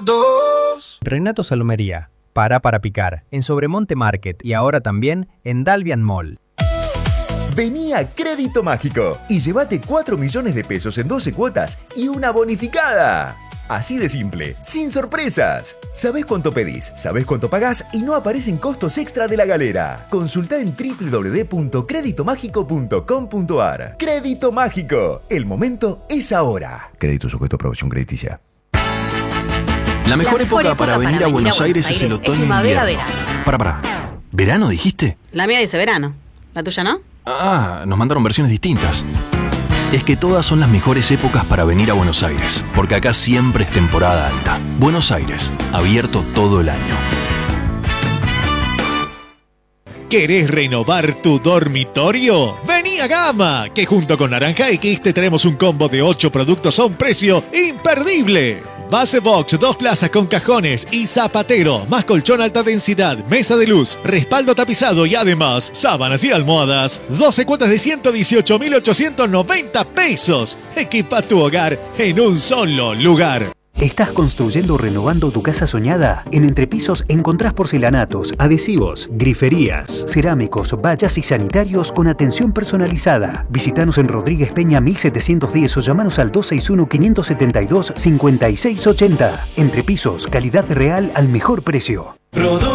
por dos. Renato Salomería, para picar, en Sobremonte Market y ahora también en Dalvian Mall. Vení a Crédito Mágico y llévate 4 millones de pesos en 12 cuotas y una bonificada. Así de simple, sin sorpresas. Sabés cuánto pedís, sabés cuánto pagás y no aparecen costos extra de la galera. Consultá en www.creditomágico.com.ar. Crédito Mágico, el momento es ahora. Crédito sujeto a aprobación crediticia. La mejor época para venir a Buenos Aires es el otoño e invierno. Para. ¿Verano dijiste? La mía dice verano. ¿La tuya no? Ah, nos mandaron versiones distintas. Es que todas son las mejores épocas para venir a Buenos Aires, porque acá siempre es temporada alta. Buenos Aires, abierto todo el año. ¿Querés renovar tu dormitorio? Vení a Gama, que junto con Naranja X te tenemos un combo de 8 productos a un precio imperdible. Base box, 2 plazas con cajones y zapatero, más colchón alta densidad, mesa de luz, respaldo tapizado y además sábanas y almohadas. 12 cuotas de 118.890 pesos. Equipa tu hogar en un solo lugar. ¿Estás construyendo o renovando tu casa soñada? En Entrepisos encontrás porcelanatos, adhesivos, griferías, cerámicos, vallas y sanitarios con atención personalizada. Visítanos en Rodríguez Peña 1710 o llamanos al 261-572-5680. Entrepisos, calidad real al mejor precio.